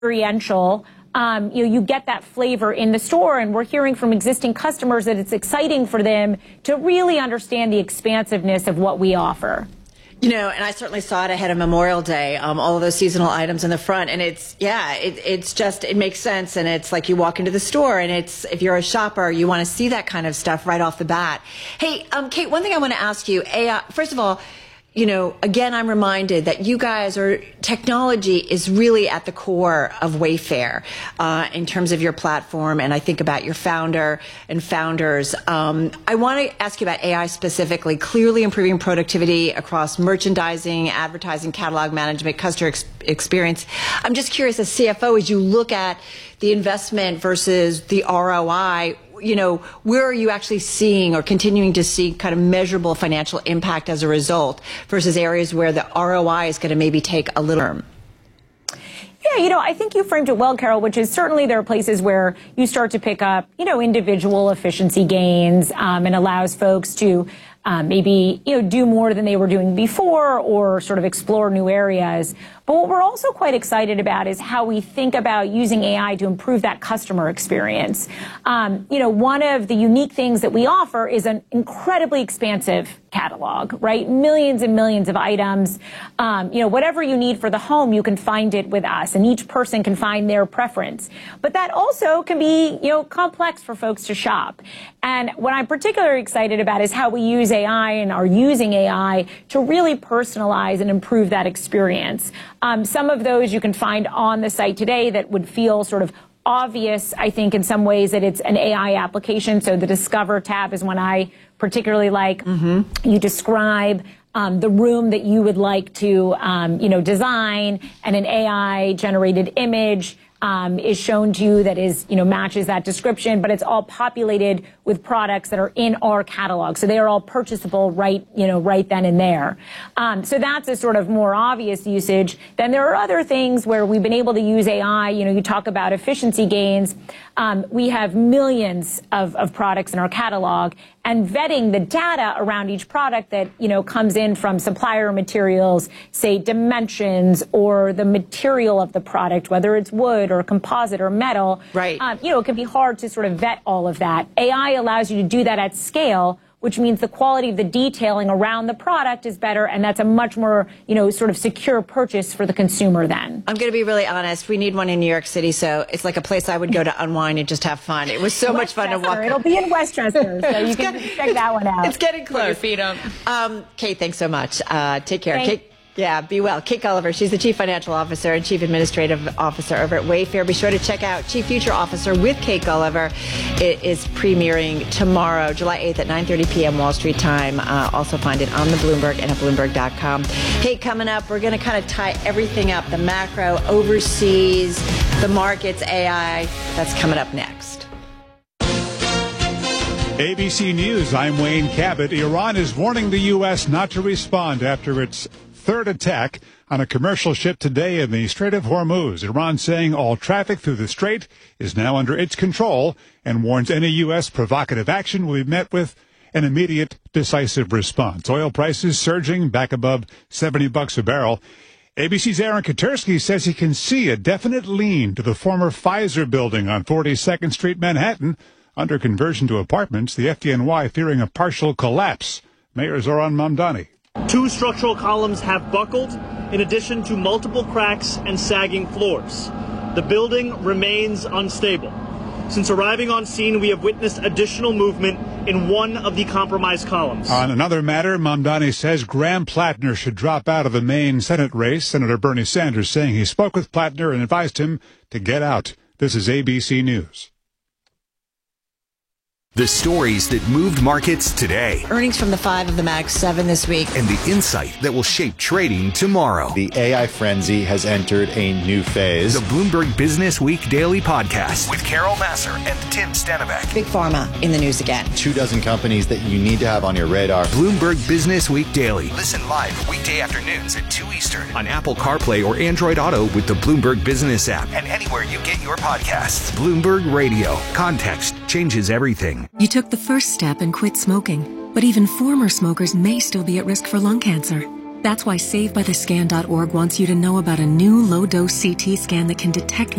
experiential. You get that flavor in the store, and we're hearing from existing customers that it's exciting for them to really understand the expansiveness of what we offer. And I certainly saw it ahead of Memorial Day, all of those seasonal items in the front. And it makes sense. And it's like you walk into the store, and if you're a shopper, you want to see that kind of stuff right off the bat. Hey, Kate, one thing I want to ask you, AI, first of all, again, I'm reminded that you guys technology is really at the core of Wayfair in terms of your platform. And I think about your founder and founders. I want to ask you about AI specifically, clearly improving productivity across merchandising, advertising, catalog management, customer experience. I'm just curious, as CFO, as you look at the investment versus the ROI, where are you actually seeing or continuing to see kind of measurable financial impact as a result versus areas where the ROI is going to maybe take a little term? Yeah, I think you framed it well, Carol, which is certainly there are places where you start to pick up, individual efficiency gains and allows folks to maybe, do more than they were doing before or sort of explore new areas. But what we're also quite excited about is how we think about using AI to improve that customer experience. One of the unique things that we offer is an incredibly expansive catalog, right? Millions and millions of items. Whatever you need for the home, you can find it with us, and each person can find their preference. But that also can be, complex for folks to shop. And what I'm particularly excited about is how we use AI and are using AI to really personalize and improve that experience. Some of those you can find on the site today that would feel sort of obvious, I think, in some ways that it's an AI application. So the Discover tab is one I particularly like. Mm-hmm. You describe the room that you would like to, design, and an AI-generated image is shown to you that is, matches that description, but it's all populated with products that are in our catalog. So they are all purchasable right then and there. So that's a sort of more obvious usage. Then there are other things where we've been able to use AI. You talk about efficiency gains. We have millions of products in our catalog, and vetting the data around each product that, comes in from supplier materials, say dimensions or the material of the product, whether it's wood or composite or metal. Right. It can be hard to sort of vet all of that. AI allows you to do that at scale, which means the quality of the detailing around the product is better, and that's a much more, sort of secure purchase for the consumer then. I'm going to be really honest. We need one in New York City, so it's like a place I would go to unwind and just have fun. It was so much fun to walk. It'll be in Westchester, so you can check that one out. It's getting close. Put your feet up. Kate, thanks so much. Take care. Thanks. Kate. Yeah, be well. Kate Gulliver, she's the Chief Financial Officer and Chief Administrative Officer over at Wayfair. Be sure to check out Chief Future Officer with Kate Gulliver. It is premiering tomorrow, July 8th at 9:30 p.m. Wall Street time. Also find it on the Bloomberg and at Bloomberg.com. Hey, coming up, we're going to kind of tie everything up, the macro, overseas, the markets, AI. That's coming up next. ABC News, I'm Wayne Cabot. Iran is warning the U.S. not to respond after its third attack on a commercial ship today in the Strait of Hormuz. Iran saying all traffic through the strait is now under its control and warns any U.S. provocative action will be met with an immediate, decisive response. Oil prices surging back above $70 a barrel. ABC's Aaron Katersky says he can see a definite lean to the former Pfizer building on 42nd Street, Manhattan. Under conversion to apartments, the FDNY fearing a partial collapse. Mayor Zoran Mamdani. 2 structural columns have buckled, in addition to multiple cracks and sagging floors. The building remains unstable. Since arriving on scene, we have witnessed additional movement in one of the compromised columns. On another matter, Mamdani says Graham Plattner should drop out of the Maine Senate race. Senator Bernie Sanders saying he spoke with Plattner and advised him to get out. This is ABC News. The stories that moved markets today. Earnings from the 5 of the Mag 7 this week. And the insight that will shape trading tomorrow. The AI frenzy has entered a new phase. The Bloomberg Business Week Daily Podcast with Carol Massar and Tim Stenivek. Big Pharma in the news again. 24 companies that you need to have on your radar. Bloomberg Business Week Daily. Listen live weekday afternoons at 2 Eastern on Apple CarPlay or Android Auto with the Bloomberg Business app and anywhere you get your podcasts. Bloomberg Radio. Context changes everything. You took the first step and quit smoking, but even former smokers may still be at risk for lung cancer. That's why SaveByTheScan.org wants you to know about a new low-dose CT scan that can detect